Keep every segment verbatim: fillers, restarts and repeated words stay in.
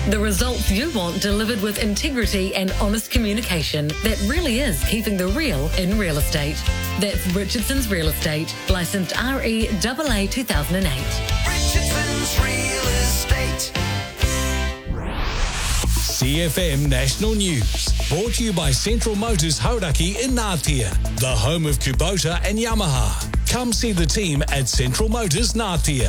The results you want delivered with integrity and honest communication that really is keeping the real in real estate. That's Richardson's Real Estate, licensed R E A A two thousand eight. Richardson's Real Estate. C F M National News. Brought to you by Central Motors Hauraki in Ngātea, the home of Kubota and Yamaha. Come see the team at Central Motors Ngātea.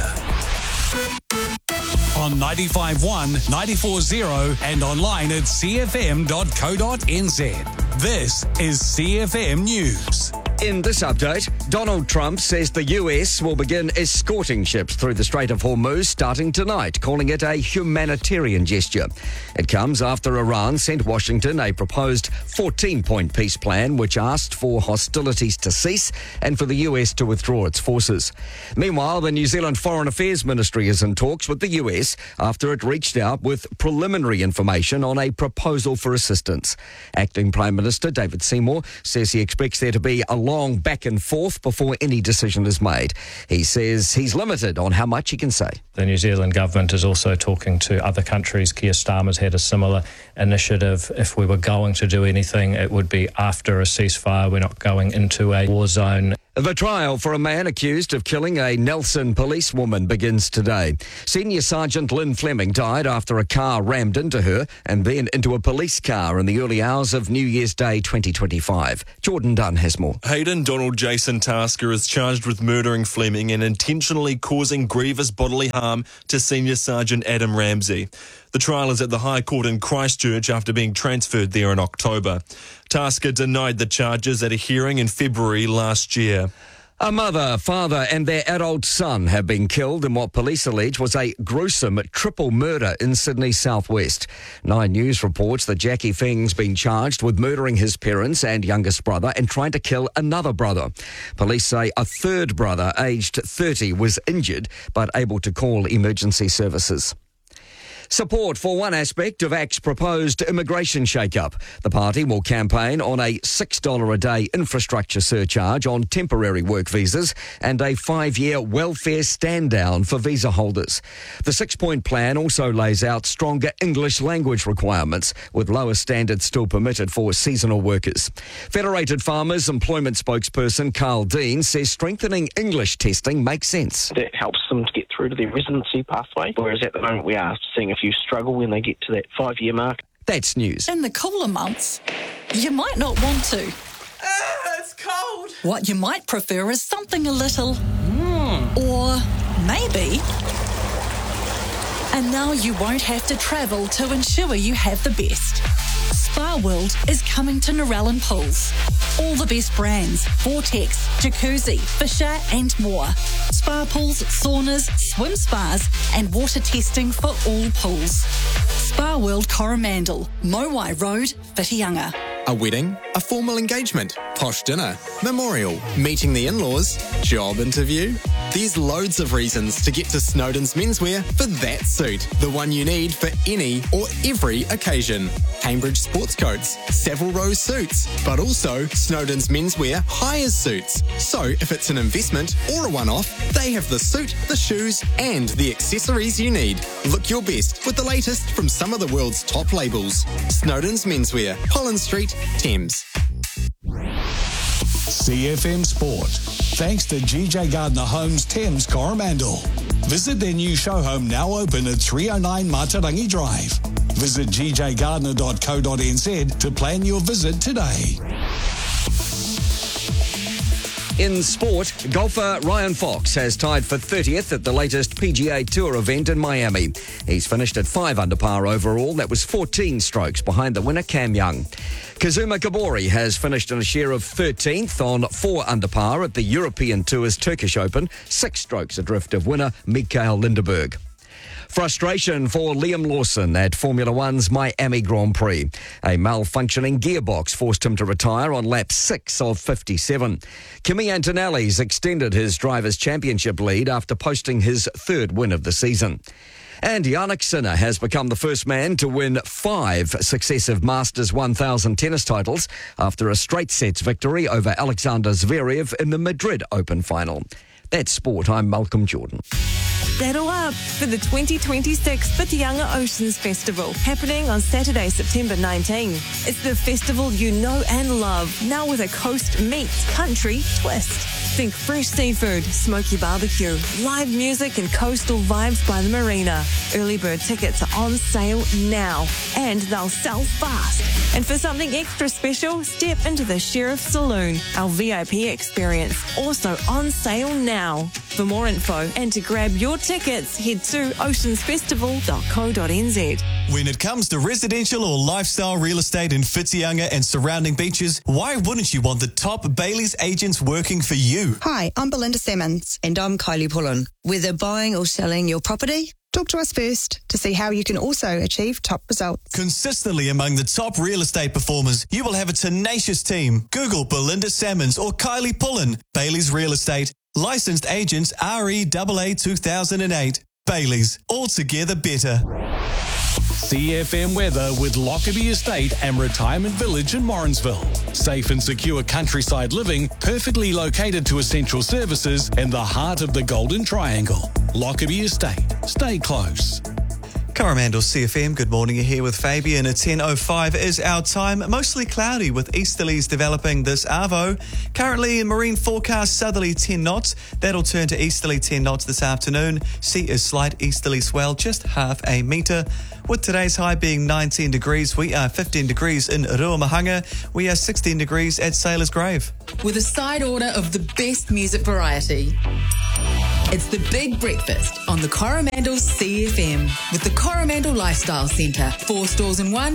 On ninety-five point one, ninety-four point zero and online at c f m dot co dot n z. This is C F M News. In this update, Donald Trump says the U S will begin escorting ships through the Strait of Hormuz starting tonight, calling it a humanitarian gesture. It comes after Iran sent Washington a proposed fourteen-point peace plan which asked for hostilities to cease and for the U S to withdraw its forces. Meanwhile, the New Zealand Foreign Affairs Ministry is in talks with the U S after it reached out with preliminary information on a proposal for assistance. Acting Prime Minister David Seymour says he expects there to be a long back and forth before any decision is made. He says he's limited on how much he can say. The New Zealand government is also talking to other countries. Keir Starmer's had a similar initiative. If we were going to do anything, it would be after a ceasefire. We're not going into a war zone. The trial for a man accused of killing a Nelson policewoman begins today. Senior Sergeant Lynn Fleming died after a car rammed into her and then into a police car in the early hours of New Year's Day twenty twenty-five. Jordan Dunn has more. Hayden Donald Jason Tasker is charged with murdering Fleming and intentionally causing grievous bodily harm to Senior Sergeant Adam Ramsey. The trial is at the High Court in Christchurch after being transferred there in October. Tasker denied the charges at a hearing in February last year. A mother, father and their adult son have been killed in what police allege was a gruesome triple murder in Sydney's southwest. Nine News reports that Jackie Feng's been charged with murdering his parents and youngest brother and trying to kill another brother. Police say a third brother, aged thirty, was injured but able to call emergency services. Support for one aspect of A C T's proposed immigration shake-up. The party will campaign on a six dollars a day infrastructure surcharge on temporary work visas and a five-year welfare stand-down for visa holders. The six-point plan also lays out stronger English language requirements, with lower standards still permitted for seasonal workers. Federated Farmers Employment spokesperson Carl Dean says strengthening English testing makes sense. That helps them to get through to their residency pathway, whereas at the moment we are seeing a few struggle when they get to that five-year mark. That's news. In the cooler months, you might not want to. Ah, it's cold. What you might prefer is something a little... Mm. Or maybe... And now you won't have to travel to ensure you have the best. Spa World is coming to Narellan Pools. All the best brands, Vortex, Jacuzzi, Fisher and more. Spa pools, saunas, swim spas and water testing for all pools. Spa World Coromandel, Mowai Road, Whitianga. A wedding, a formal engagement, posh dinner, memorial, meeting the in-laws, job interview. There's loads of reasons to get to Snowden's Menswear for that suit, the one you need for any or every occasion. Cambridge sports coats, Savile Row suits, but also Snowden's Menswear hires suits. So if it's an investment or a one-off, they have the suit, the shoes and the accessories you need. Look your best with the latest from some of the world's top labels. Snowden's Menswear, Holland Street, Thames. C F M Sport. Thanks to G J Gardner Homes Thames Coromandel. Visit their new show home now open at three oh nine Matarangi Drive. Visit g j gardner dot co dot n z to plan your visit today. In sport, golfer Ryan Fox has tied for thirtieth at the latest P G A Tour event in Miami. He's finished at five under par overall. That was fourteen strokes behind the winner, Cam Young. Kazuma Kobori has finished in a share of thirteenth on four under par at the European Tour's Turkish Open, six strokes adrift of winner Mikael Lindeberg. Frustration for Liam Lawson at Formula One's Miami Grand Prix. A malfunctioning gearbox forced him to retire on lap six of fifty-seven. Kimi Antonelli's extended his Drivers' Championship lead after posting his third win of the season. And Jannik Sinner has become the first man to win five successive Masters one thousand tennis titles after a straight sets victory over Alexander Zverev in the Madrid Open final. That's sport. I'm Malcolm Jordan. Saddle up for the twenty twenty-six Whitianga Oceans Festival, happening on Saturday, September nineteenth. It's the festival you know and love, now with a coast meets country twist. Think fresh seafood, smoky barbecue, live music and coastal vibes by the marina. Early bird tickets are on sale now, and they'll sell fast. And for something extra special, step into the Sheriff Saloon, our V I P experience, also on sale now. For more info and to grab your tickets, head to oceans festival dot co dot n z. When it comes to residential or lifestyle real estate in Whitianga and surrounding beaches, why wouldn't you want the top Bailey's agents working for you? Hi, I'm Belinda Salmons. And I'm Kylie Pullen. Whether buying or selling your property, talk to us first to see how you can also achieve top results. Consistently among the top real estate performers, you will have a tenacious team. Google Belinda Salmons or Kylie Pullen. Bailey's Real Estate. Licensed agents R E A A two thousand eight. Bailey's. Altogether better. C F M weather with Lockerbie Estate and Retirement Village in Morrinsville. Safe and secure countryside living, perfectly located to essential services in the heart of the Golden Triangle. Lockerbie Estate. Stay close. Coromandel C F M, good morning. You're here with Fabian. At ten oh five is our time. Mostly cloudy with easterlies developing this arvo. Currently in marine forecast southerly ten knots. That'll turn to easterly ten knots this afternoon. Sea is slight easterly swell, just half a metre. With today's high being nineteen degrees, we are fifteen degrees in Ruamahanga. We are sixteen degrees at Sailor's Grave. With a side order of the best music variety. It's the Big Breakfast on the Coromandel C F M with the Coromandel Lifestyle Centre. Four stores in one,